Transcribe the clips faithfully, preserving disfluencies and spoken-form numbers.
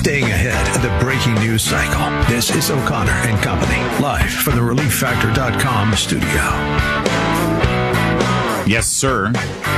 Staying ahead of the breaking news cycle. This is O'Connor and Company, live from the relief factor dot com studio. Yes, sir.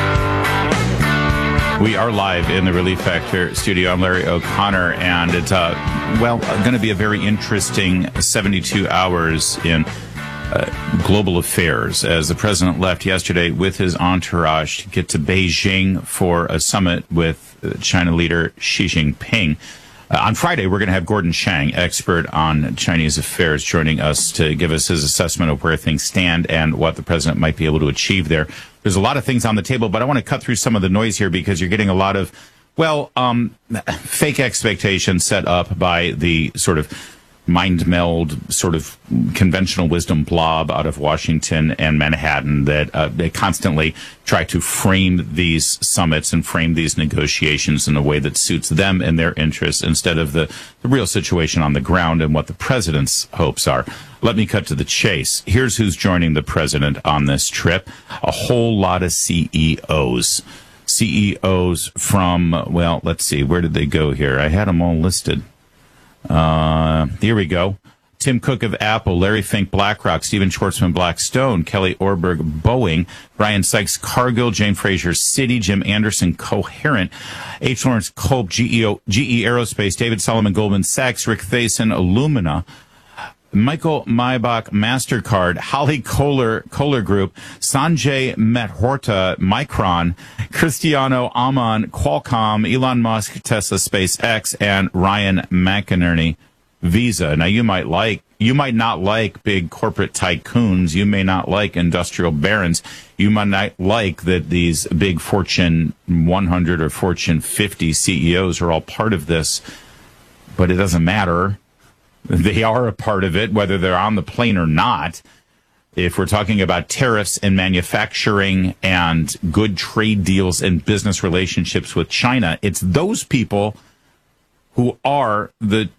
We are live in the Relief Factor studio. I'm Larry O'Connor, and it's, uh, well, going to be a very interesting seventy-two hours in uh, global affairs, as the president left yesterday with his entourage to get to Beijing for a summit with China leader Xi Jinping. Uh, on Friday, we're going to have Gordon Chang, expert on Chinese affairs, joining us to give us his assessment of where things stand and what the president might be able to achieve there. There's a lot of things on the table, but I want to cut through some of the noise here because you're getting a lot of, well, um, fake expectations set up by the sort of mind meld, sort of conventional wisdom blob out of Washington and Manhattan that uh, they constantly try to frame these summits and frame these negotiations in a way that suits them and their interests instead of the, the real situation on the ground and what the president's hopes are. Let me cut to the chase. Here's who's joining the president on this trip. A whole lot of C E Os. C E Os from, well, let's see, where did they go here? I had them all listed. Uh, here we go. Tim Cook of Apple, Larry Fink, BlackRock, Steven Schwartzman, Blackstone, Kelly Orberg, Boeing, Brian Sykes, Cargill, Jane Fraser, Citi, Jim Anderson, Coherent, H. Lawrence Culp, G E O, G E Aerospace, David Solomon, Goldman Sachs, Rick Thason, Illumina, Michael Maybach, MasterCard, Holly Kohler, Kohler Group, Sanjay Mehrotra, Micron, Cristiano Amon, Qualcomm, Elon Musk, Tesla, SpaceX, and Ryan McInerney, Visa. Now, you might like, you might not like big corporate tycoons. You may not like industrial barons. You might not like that these big Fortune one hundred or Fortune fifty C E Os are all part of this, but it doesn't matter. They are a part of it, whether they're on the plane or not. If we're talking about tariffs and manufacturing and good trade deals and business relationships with China, it's those people who are the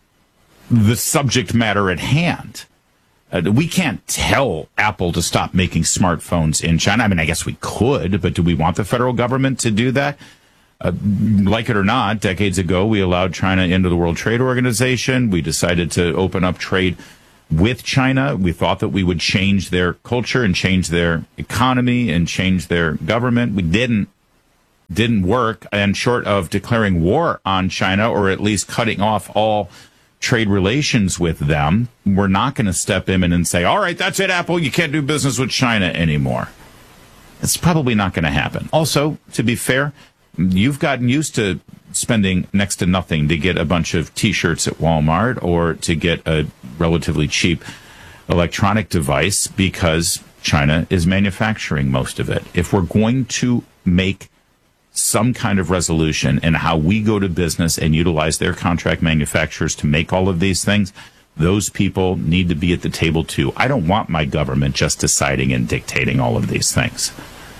the subject matter at hand. Uh, we can't tell Apple to stop making smartphones in China. I mean, I guess we could, but do we want the federal government to do that? Uh, like it or not, decades ago, we allowed China into the World Trade Organization. We decided to open up trade with China. We thought that we would change their culture and change their economy and change their government. We didn't. Didn't work. And short of declaring war on China, or at least cutting off all trade relations with them, we're not going to step in and say, all right, that's it, Apple, you can't do business with China anymore. It's probably not going to happen. Also, to be fair, you've gotten used to spending next to nothing to get a bunch of T-shirts at Walmart or to get a relatively cheap electronic device because China is manufacturing most of it. If we're going to make some kind of resolution in how we go to business and utilize their contract manufacturers to make all of these things, those people need to be at the table too. I don't want my government just deciding and dictating all of these things.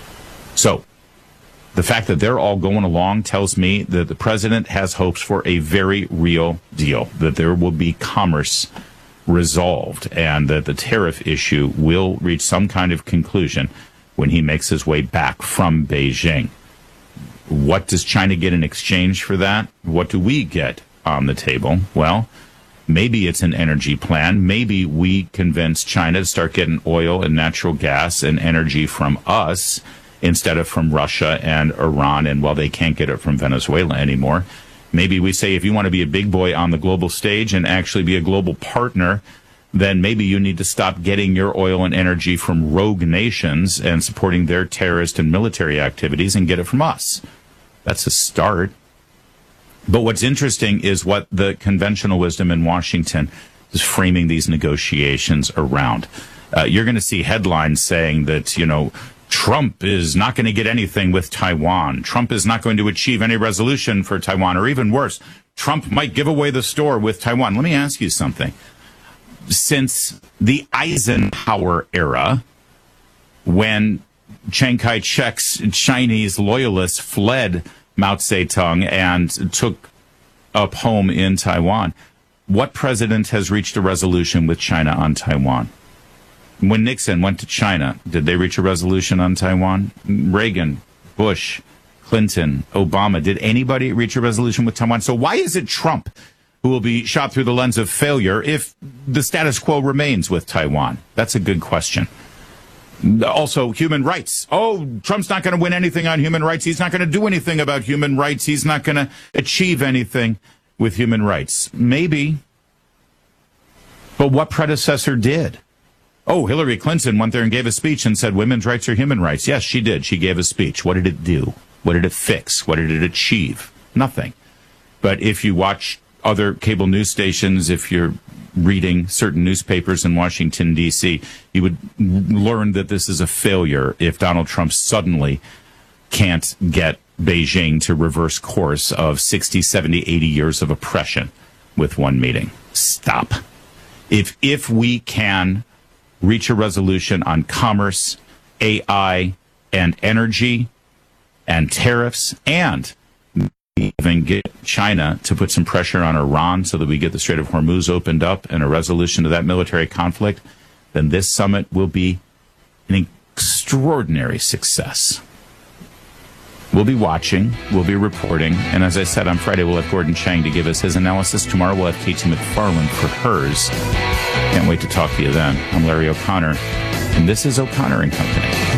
So, the fact that they're all going along tells me that the president has hopes for a very real deal, that there will be commerce resolved, and that the tariff issue will reach some kind of conclusion when he makes his way back from Beijing. What does China get in exchange for that? What do we get on the table? Well, maybe it's an energy plan. Maybe we convince China to start getting oil and natural gas and energy from us instead of from Russia and Iran, and well, they can't get it from Venezuela anymore. Maybe we say, if you want to be a big boy on the global stage and actually be a global partner, then maybe you need to stop getting your oil and energy from rogue nations and supporting their terrorist and military activities and get it from us. That's a start. But what's interesting is what the conventional wisdom in Washington is framing these negotiations around. Uh, you're going to see headlines saying that, you know, Trump is not going to get anything with Taiwan. Trump is not going to achieve any resolution for Taiwan, or even worse, Trump might give away the store with Taiwan. Let me ask you something. Since the Eisenhower era, when Chiang Kai-shek's Chinese loyalists fled Mao Zedong and took up home in Taiwan, what president has reached a resolution with China on Taiwan? When Nixon went to China, did they reach a resolution on Taiwan? Reagan, Bush, Clinton, Obama. Did anybody reach a resolution with Taiwan? So why is it Trump who will be shot through the lens of failure if the status quo remains with Taiwan? That's a good question. Also, human rights. Oh, Trump's not going to win anything on human rights. He's not going to do anything about human rights. He's not going to achieve anything with human rights. Maybe. But what predecessor did? Oh, Hillary Clinton went there and gave a speech and said women's rights are human rights. Yes, she did. She gave a speech. What did it do? What did it fix? What did it achieve? Nothing. But if you watch other cable news stations, if you're reading certain newspapers in Washington, D C, you would learn that this is a failure if Donald Trump suddenly can't get Beijing to reverse course of sixty, seventy, eighty years of oppression with one meeting. Stop. If, if we can reach a resolution on commerce, A I, and energy, and tariffs, and even get China to put some pressure on Iran so that we get the Strait of Hormuz opened up and a resolution to that military conflict, then this summit will be an extraordinary success. We'll be watching, we'll be reporting, and as I said, on Friday we'll have Gordon Chang to give us his analysis. Tomorrow we'll have Katie McFarland for hers. Can't wait to talk to you then. I'm Larry O'Connor, and this is O'Connor and Company.